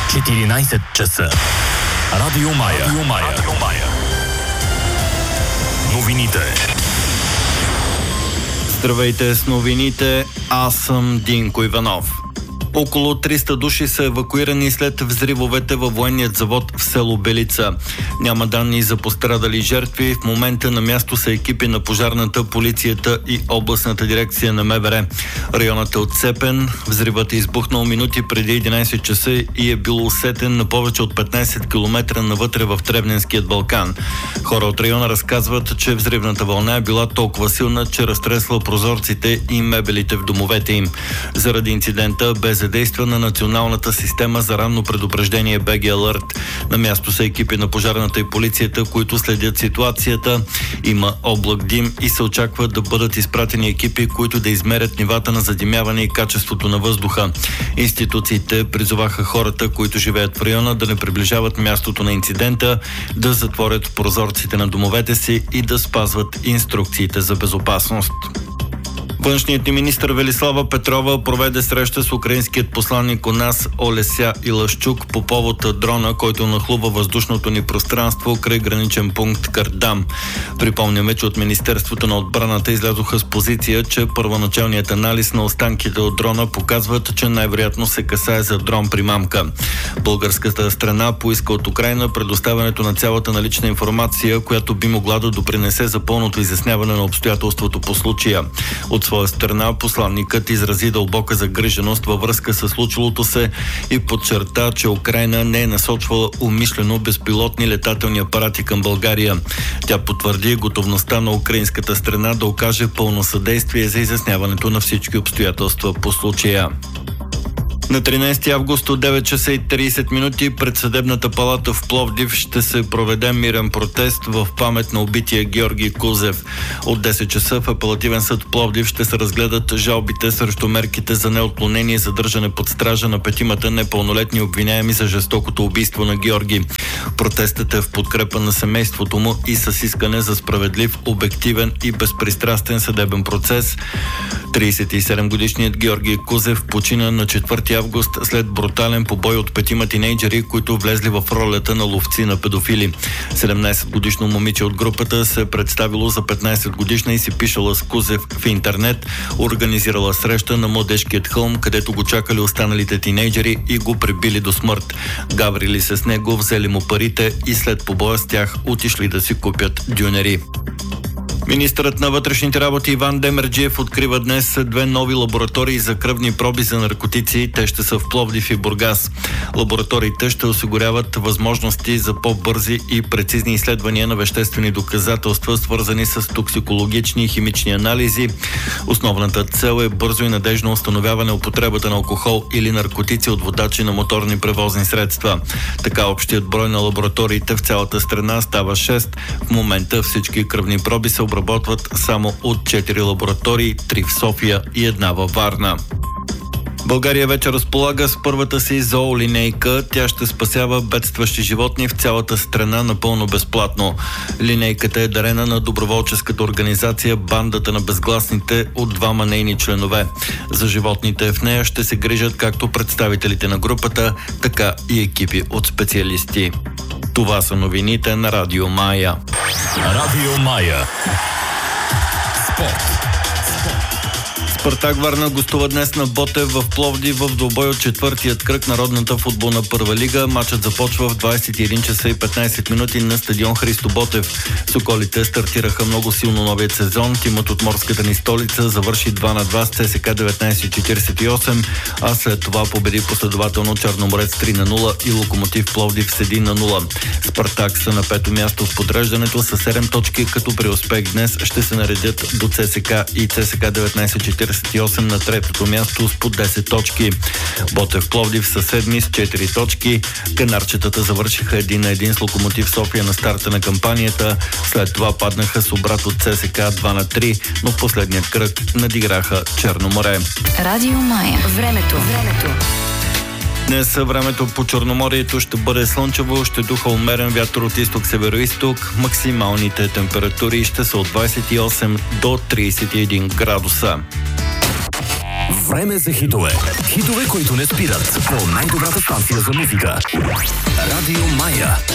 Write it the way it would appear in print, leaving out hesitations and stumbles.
14 часа. Радио Мая. Новините. Здравейте с новините, аз съм Динко Иванов. Около 300 души са евакуирани след взривовете във военният завод в село Белица. Няма данни за пострадали жертви. В момента на място са екипи на пожарната, полицията и областната дирекция на МВР. Районът е отцепен. Взривът е избухнал минути преди 11 часа и е бил усетен на повече от 15 км навътре в Тревненският Балкан. Хора от района разказват, че взривната вълна е била толкова силна, че разтресла прозорците и мебелите в домовете им. Заради инцидента бе задействана националната система за ранно предупреждение BG Alert. На място са екипи на пожарната и полицията, които следят ситуацията. Има облак дим и се очаква да бъдат изпратени екипи, които да измерят нивата на задимяване и качеството на въздуха. Институциите призоваха хората, които живеят в района, да не приближават мястото на инцидента, да затворят прозорците на домовете си и да спазват инструкциите за безопасност. Външният ни министър Велислава Петрова проведе среща с украинският посланник у нас Олеся Илашчук по повод дрона, който нахлува въздушното ни пространство край граничен пункт Кардам. Припомняме, че от Министерството на отбраната излязоха с позиция, че първоначалният анализ на останките от дрона показват, че най-вероятно се касае за дрон примамка. Българската страна поиска от Украйна предоставянето на цялата налична информация, която би могла да допринесе за пълното изясняване на обстоятелството по случая. От своя страна посланникът изрази дълбока загриженост във връзка с случилото се и подчерта, че Украйна не е насочвала умишлено безпилотни летателни апарати към България. Тя потвърди готовността на украинската страна да окаже пълно съдействие за изясняването на всички обстоятелства по случая. На 13 август от 9 часа и 30 минути пред Съдебната палата в Пловдив ще се проведе мирен протест в памет на убития Георги Кузев. От 10 часа в Апелативен съд Пловдив ще се разгледат жалбите срещу мерките за неотклонение и задържане под стража на петимата непълнолетни обвиняеми за жестокото убийство на Георги. Протестът е в подкрепа на семейството му и с искане за справедлив, обективен и безпристрастен съдебен процес. 37-годишният Георги Кузев почина на 4 август след брутален побой от петима тинейджери, които влезли в ролята на ловци на педофили. 17-годишно момиче от групата се представило за 15-годишна и си пишала с Кузев в интернет, организирала среща на Младежкият хълм, където го чакали останалите тинейджери и го пребили до смърт. Гаврили се с него, взели му парите и след побоя с тях отишли да си купят дюнери. Министърът на вътрешните работи Иван Демерджиев открива днес 2 нови лаборатории за кръвни проби за наркотици. Те ще са в Пловдив и Бургас. Лабораториите ще осигуряват възможности за по-бързи и прецизни изследвания на веществени доказателства, свързани с токсикологични и химични анализи. Основната цел е бързо и надежно установяване употребата на алкохол или наркотици от водачи на моторни превозни средства. Така общият брой на лабораториите в цялата страна става 6. В момента всички кръвни проби се обработват само от 4 лаборатории, 3 в София и 1 във Варна. България вече разполага с първата си зоолинейка. Тя ще спасява бедстващи животни в цялата страна напълно безплатно. Линейката е дарена на доброволческата организация Бандата на безгласните от 2 нейни членове. За животните в нея ще се грижат както представителите на групата, така и екипи от специалисти. Това са новините на Радио Мая. Радио Мая. Спорт. Спартак Варна гостува днес на Ботев в Пловдив в двубой от четвъртият кръг на родната футболна първа лига. Матчът започва в 21 часа и 15 минути на стадион Христо Ботев. Соколите стартираха много силно новият сезон. Тимът от морската ни столица завърши 2-2 с ЦСК 1948, а след това победи последователно Черноморец 3-0 и Локомотив Пловдив с 1-0. Спартак са на 5-то място в подреждането с 7 точки, като при успех днес ще се наредят до ЦСК и ЦСК 1948 на третото място с по 10 точки. Ботев Пловдив са 7 с 4 точки. Канарчетата завършиха 1-1 с Локомотив София на старта на кампанията. След това паднаха с обрат от ЦСК 2-3, но в последният кръг надиграха Черно море. Радио Мая. Времето. Днес времето по Черноморието ще бъде слънчево, ще духа умерен вятър от изток-североизток. Максималните температури ще са от 28 до 31 градуса. Време за хитове. Хитове, които не спират. По най-добрата станция за музика. Радио Мая.